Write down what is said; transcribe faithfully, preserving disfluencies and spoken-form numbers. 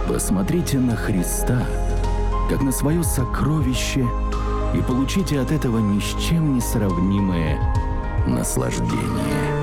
Посмотрите на Христа, как на свое сокровище, и получите от этого ни с чем не сравнимое наслаждение.